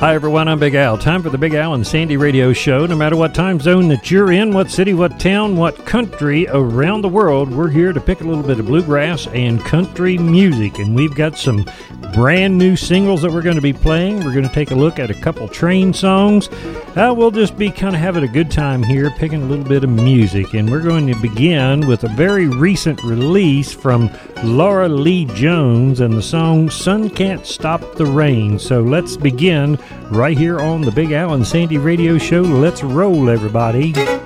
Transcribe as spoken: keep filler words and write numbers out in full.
Hi, everyone. I'm Big Al. Time for the Big Al and Sandy Radio Show. No matter what time zone that you're in, what city, what town, what country around the world, we're here to pick a little bit of bluegrass and country music. And we've got some brand new singles that we're going to be playing. We're going to take a look at a couple train songs. Uh, we'll just be kind of having a good time here, picking a little bit of music. And we're going to begin with a very recent release from Laura Lee Jones and the song Sun Can't Stop the Rain. So let's begin right here on the Big Al and Sandy Radio Show. Let's roll, everybody.